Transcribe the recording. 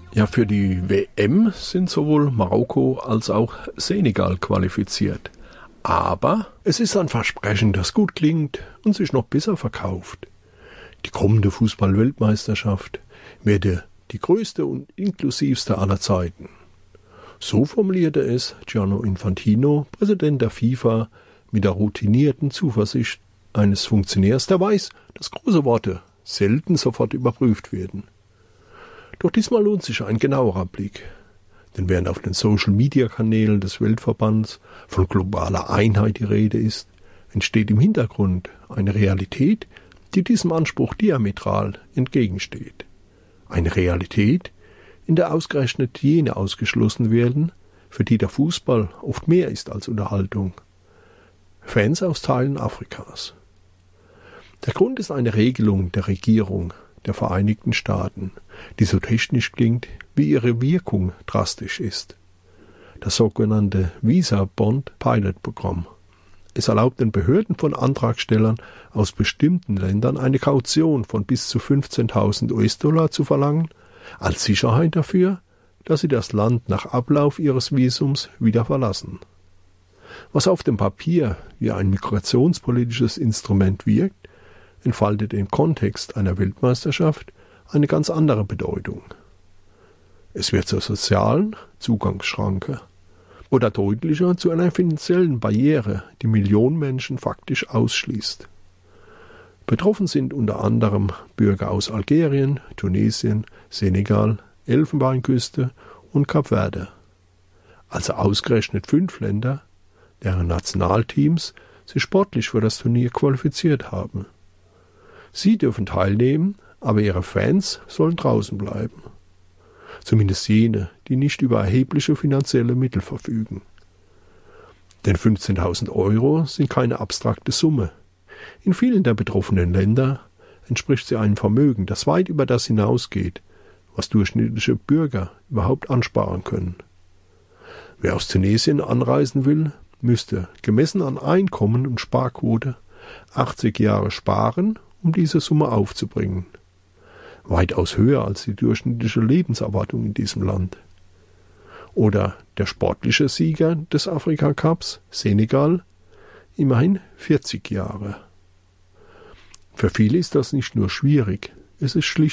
Ja, für die WM sind sowohl Marokko als auch Senegal qualifiziert. Aber es ist ein Versprechen, das gut klingt und sich noch besser verkauft. Die kommende Fußball-Weltmeisterschaft werde die größte und inklusivste aller Zeiten. So formulierte es Gianni Infantino, Präsident der FIFA, mit der routinierten Zuversicht eines Funktionärs, der weiß, dass große Worte selten sofort überprüft werden. Doch diesmal lohnt sich ein genauerer Blick. Denn während auf den Social-Media-Kanälen des Weltverbands von globaler Einheit die Rede ist, entsteht im Hintergrund eine Realität, die diesem Anspruch diametral entgegensteht. Eine Realität, in der ausgerechnet jene ausgeschlossen werden, für die der Fußball oft mehr ist als Unterhaltung. Fans aus Teilen Afrikas. Der Grund ist eine Regelung der Regierung der Vereinigten Staaten, die so technisch klingt, wie ihre Wirkung drastisch ist. Das sogenannte Visa-Bond-Pilot-Programm. Es erlaubt den Behörden von Antragstellern aus bestimmten Ländern eine Kaution von bis zu 15.000 US-Dollar zu verlangen, als Sicherheit dafür, dass sie das Land nach Ablauf ihres Visums wieder verlassen. Was auf dem Papier wie ein migrationspolitisches Instrument wirkt, entfaltet im Kontext einer Weltmeisterschaft eine ganz andere Bedeutung. Es wird zur sozialen Zugangsschranke oder deutlicher zu einer finanziellen Barriere, die Millionen Menschen faktisch ausschließt. Betroffen sind unter anderem Bürger aus Algerien, Tunesien, Senegal, Elfenbeinküste und Kap Verde. Also ausgerechnet 5 Länder, deren Nationalteams sich sportlich für das Turnier qualifiziert haben. Sie dürfen teilnehmen, aber ihre Fans sollen draußen bleiben. Zumindest jene, die nicht über erhebliche finanzielle Mittel verfügen. Denn 15.000 Euro sind keine abstrakte Summe. In vielen der betroffenen Länder entspricht sie einem Vermögen, das weit über das hinausgeht, was durchschnittliche Bürger überhaupt ansparen können. Wer aus Tunesien anreisen will, müsste, gemessen an Einkommen und Sparquote, 80 Jahre sparen, um diese Summe aufzubringen. Weitaus höher als die durchschnittliche Lebenserwartung in diesem Land. Oder der sportliche Sieger des Afrika-Cups, Senegal, immerhin 40 Jahre. Für viele ist das nicht nur schwierig, es ist schlicht